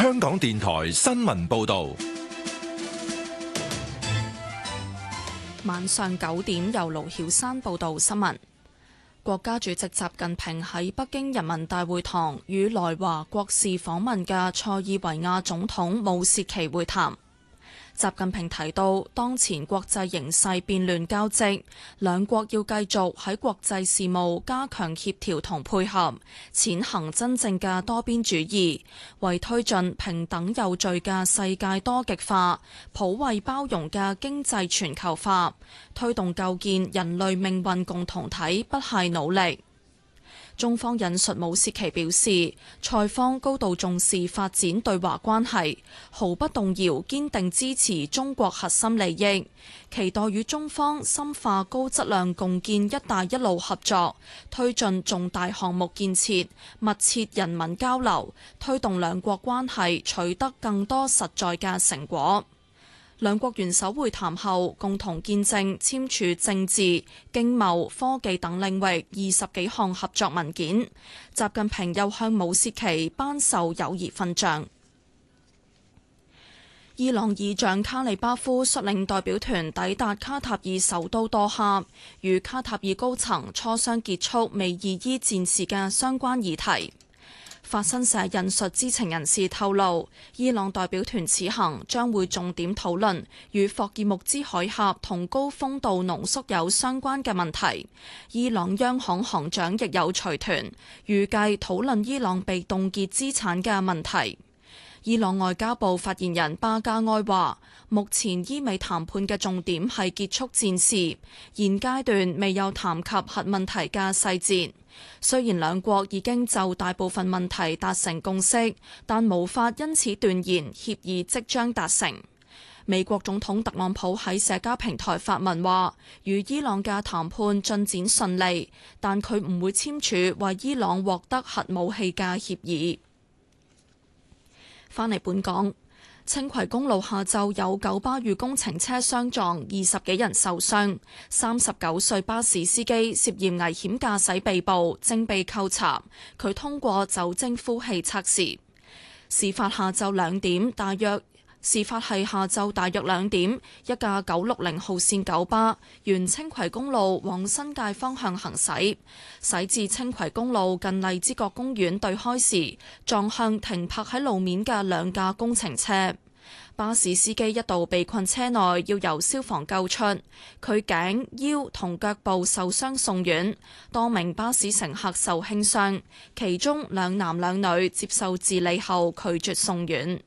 香港電台新聞報道。 晚上9點，由盧曉山報道新聞。國家主席習近平喺北京人民大會堂與來華國事訪問嘅塞爾維亞總統武契奇會談。習近平提到，當前國際形勢變亂交織，兩國要繼續喺國際事務加強協調同配合，踐行真正嘅多邊主義，為推進平等有序嘅世界多極化、普惠包容嘅經濟全球化，推動構建人類命運共同體不懈努力。中方引述武契奇表示，塞方高度重視發展對華關係，毫不動搖堅定支持中國核心利益，期待與中方深化高質量共建「一帶一路」合作，推進重大項目建設，密切人民交流，推動兩國關係取得更多實在嘅成果。兩國元首會談後，共同見證簽署政治、經貿、科技等領域20幾項合作文件。習近平又向武契奇頒授友誼勳章。伊朗議長卡利巴夫率領代表團抵達卡塔爾首都多哈，與卡塔爾高層磋商結束美伊戰事嘅相關議題。法新社引述知情人士透露，伊朗代表團此行將會重點討論與霍爾木茲海峽同高豐度濃縮鈾相關嘅問題。伊朗央行行長亦有隨團，預計討論伊朗被凍結資產嘅問題。伊朗外交部發言人巴加埃話，目前伊美談判嘅重點係結束戰事，現階段未有談及核問題嘅細節。雖然兩國已經就大部分問題達成共識，但無法因此斷言協議即將達成。美國總統特朗普喺社交平台發文話，與伊朗嘅談判進展順利，但佢唔會簽署為伊朗獲得核武器嘅協議。返嚟本港，青葵公路下晝有九巴與工程車相撞，20幾人受傷。39歲巴士司機涉嫌危險駕駛被捕，正被扣查。佢通過酒精呼氣測試。事發係下晝2點，一架960號線九巴沿青葵公路往新界方向行駛，駛至青葵公路近荔枝角公園對開時，撞向停泊喺路面嘅兩架工程車。巴士司機一度被困車內，要由消防救出，佢頸、腰同腳部受傷送院。多名巴士乘客受輕傷，其中2男2女接受治理後拒絕送院。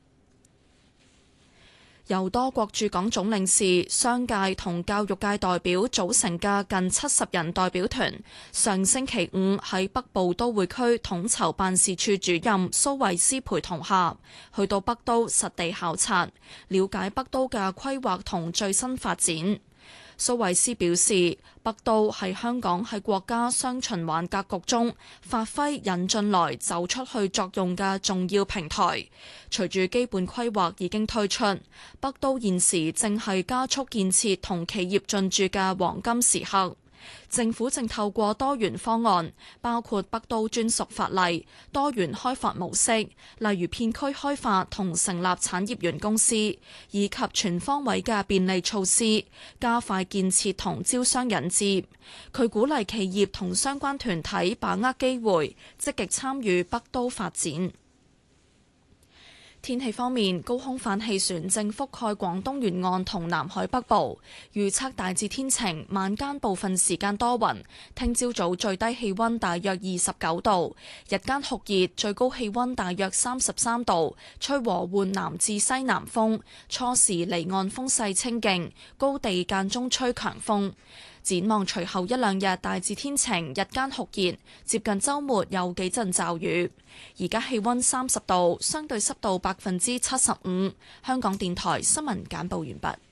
由多國駐港總領事、商界同教育界代表組成嘅近70人代表團，上星期5喺北部都會區統籌辦事處主任蘇慧斯陪同下，去到北都實地考察，了解北都嘅規劃同最新發展。蘇慧斯表示，北都係香港喺國家雙循環格局中發揮引進來走出去作用嘅重要平台。隨住基本規劃已經推出，北都現時正係加速建設同企業進駐嘅黃金時刻。政府正透過多元方案，包括北都專屬法例、多元開發模式，例如片區開發同成立產業園公司，以及全方位嘅便利措施，加快建設同招商引資。佢鼓勵企業同相關團體把握機會，積極參與北都發展。天氣方面，高空反氣旋正覆蓋廣東沿岸同南海北部，預測大致天晴，晚間部分時間多雲。聽朝早最低氣溫大約29度，日間酷熱，最高氣溫大約33度，吹和緩南至西南風，初時離岸風勢清勁，高地間中吹強風。展望隨後1-2日大致天晴，日間酷熱，接近週末有幾陣驟雨。而家氣溫30度，相對濕度75%。香港電台新聞簡報完畢。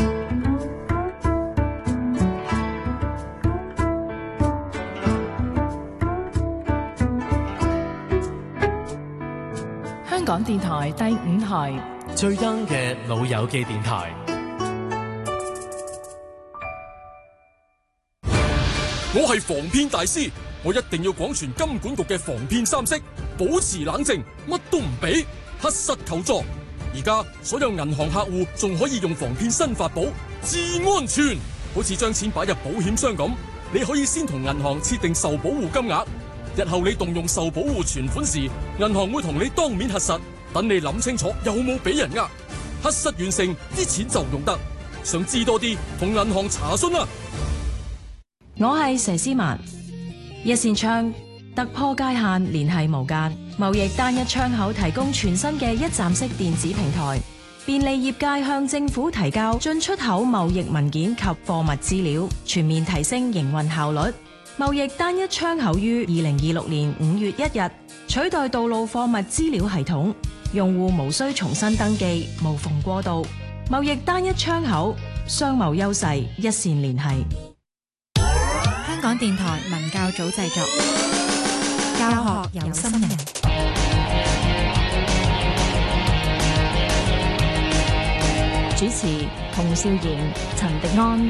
香港電台第5台最 young 嘅老友記電台。 我係防騙大師，我一定要廣傳金管局嘅防騙3式，保持冷靜，乜都唔俾， 黑室求助。而家所有銀行客戶仲可以用防騙新法寶至安全，好似將錢擺入保險箱咁，你可以先同銀行設定受保護金額，日後你動用受保護存款時，銀行會同你當面核實，等你諗清楚有冇俾人呃。核實完成，啲錢就用得。想知多啲，同銀行查詢啦。 我係佘詩曼，一扇窗突破界限，聯繫無間。貿易單一窗口提供全新嘅一站式電子平台，便利業界向政府提交進出口貿易文件及貨物資料，全面提升營運效率。貿易單一窗口於2026年5月1日取代道路貨物資料系統，用戶無需重新登記，無縫過渡。貿易單一窗口，商貿優勢一線聯繫。 香港電台文教組製作，教學有心人。 主持洪少賢、陳迪安。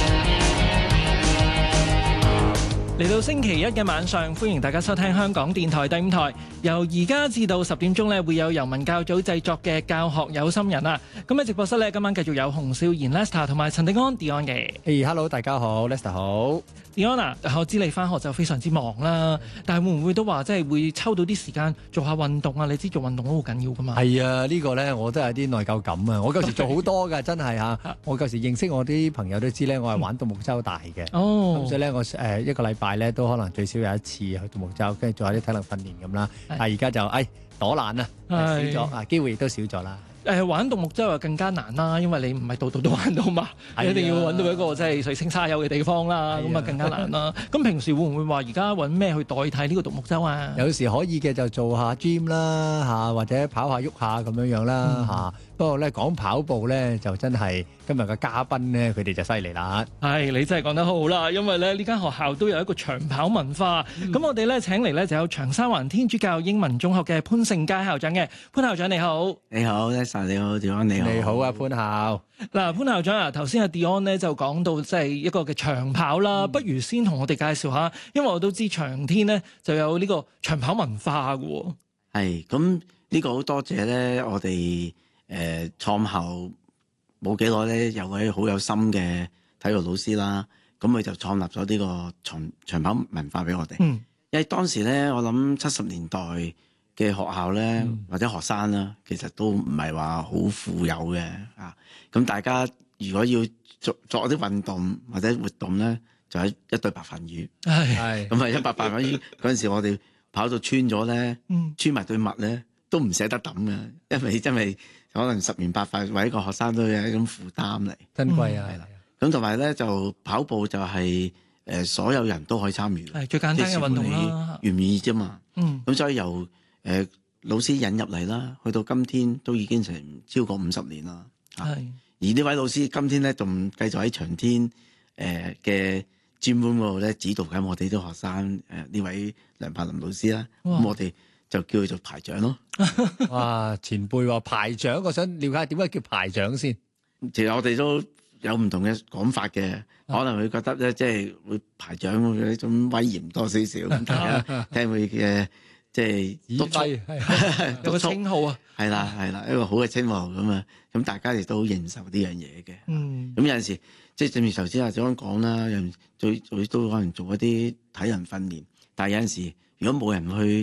嚟到星期一嘅晚上，歡迎大家收聽香港電台第5台，由而家至到10點鐘咧，會有由文教組製作嘅教學有心人啊！咁喺直播室咧，今晚繼續有洪少賢 Lester 同埋陳迪安 Dion 嘅。 Hello， 大家好 ，Lester 好。 Dion 啊，我知你翻學就非常之忙啦，但係會唔會都話即係會抽到啲時間做下運動啊？你知做運動都好緊要噶嘛？ 係啊，呢個咧我都有啲內疚感啊！我舊時做好多㗎，真係嚇。我舊時認識我啲朋友都知咧，我係玩獨木舟大嘅。哦，咁所以咧，我一個禮拜咧都可能最少有一次去獨木舟，跟住做下啲體能訓練咁啦。但係而家就躲懶啦，少咗啊，機會亦都少咗啦。 玩獨木舟又更加難啦，因為你唔係度度都玩到嘛，你一定要揾到一個即係水清沙幼嘅地方啦，咁啊更加難啦。咁平時會唔會話而家揾咩去代替呢個獨木舟啊？ 有時可以嘅就做下 gym 啦嚇，或者跑下喐下咁樣啦嚇。不過咧講跑步咧就真係今日嘅嘉賓咧，佢哋就犀利啦。 係你真係講得好啦，因為咧呢間學校都有一個長跑文化。咁我哋咧請嚟咧就有長沙灣天主教英文中學嘅潘聖佳校長嘅。潘校長你好。 你好 Lester 你好 Dion 你好。 你好啊潘校。 嗱潘校長啊，頭先阿 Dion 咧就講到即係一個嘅長跑啦，不如先同我哋介紹下，因為我都知長天咧就有呢個長跑文化嘅喎。 係咁呢個好多謝咧，我哋創校冇幾耐咧，有位好有心嘅體育老師啦，咁佢就創立咗呢個長跑文化俾我哋。因為當時咧，我諗70年代嘅學校咧，或者學生啦，其實都唔係話好富有嘅啊。咁大家如果要作啲運動或者活動咧，就係一對白飯魚。係咁啊，一白飯魚嗰陣時，我哋跑到穿咗咧，穿埋對襪咧，都唔捨得抌嘅，因為可能10年8塊，為一個學生都有一種負擔嚟， 珍貴啊！係啦， 咁同埋咧就跑步就係所有人都可以參與， 係最簡單嘅運動啦， 願唔願意啫嘛。咁所以由老師引入嚟啦，去到今天都已經成超過50年啦。係，而呢位老師今天咧仲繼續喺長天嘅專門嗰度咧指導緊我哋啲學生。呢位梁柏林老師啦，咁我哋就叫佢做排長咯。 哇，前輩話排長，我想了解點解叫排長先。 其實我哋都有唔同嘅講法嘅，可能佢覺得咧，即係會排長嗰種威嚴多少少，大家聽佢嘅即係督促， 有個稱號啊， 係啦，一個好嘅稱號咁啊，咁大家亦都好認受呢樣嘢嘅。咁有陣時即係正如頭先阿長講啦，有陣最都可能做一啲體能訓練，但係有陣時如果冇人去